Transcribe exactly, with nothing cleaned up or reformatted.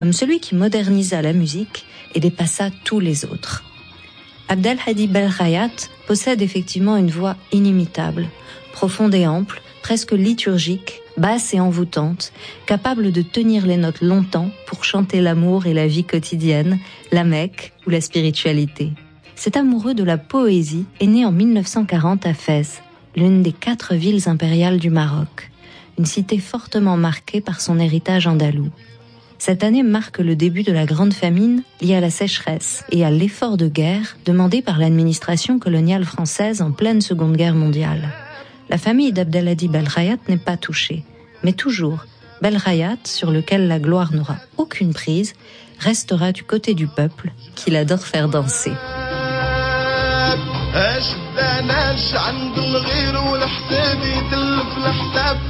comme celui qui modernisa la musique et dépassa tous les autres. Abdelhadi Belkhayat possède effectivement une voix inimitable, profonde et ample, presque liturgique, basse et envoûtante, capable de tenir les notes longtemps pour chanter l'amour et la vie quotidienne, la Mecque ou la spiritualité. Cet amoureux de la poésie est né en mille neuf cent quarante à Fès, l'une des quatre villes impériales du Maroc, une cité fortement marquée par son héritage andalou. Cette année marque le début de la grande famine liée à la sécheresse et à l'effort de guerre demandé par l'administration coloniale française en pleine Seconde Guerre mondiale. La famille d'Abdelhadi Belkhayat n'est pas touchée, mais toujours, Belkhayat, sur lequel la gloire n'aura aucune prise, restera du côté du peuple qu'il adore faire danser.